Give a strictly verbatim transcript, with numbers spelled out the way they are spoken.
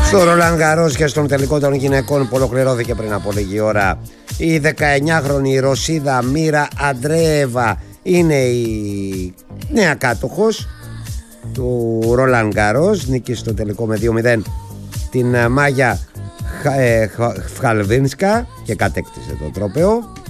Στο Ρολάν Γκαρός και στον τελικό των γυναικών που ολοκληρώθηκε πριν από λίγη ώρα, η δεκαεννιάχρονη Ρωσίδα Μίρα Αντρέεβα είναι η νέα κάτοχος του Ρολάν Γκαρός. Νίκησε στο τελικό με δύο μηδέν την Μάγια Φχαλβίνσκα και κατέκτησε το τρόπαιο.